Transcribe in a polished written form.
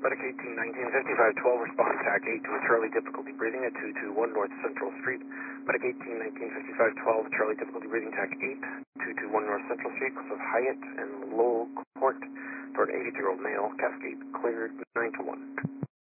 Medic 18, 1955, 12, respond TAC 8 to a Charlie, difficulty breathing at 221 North Central Street. Medic 18, 1955, 12, Charlie, difficulty breathing TAC 8, 221 North Central Street, Cliff of Hyatt and Lowell Court, toward an 83-year-old male, Cascade, cleared 9 to 1.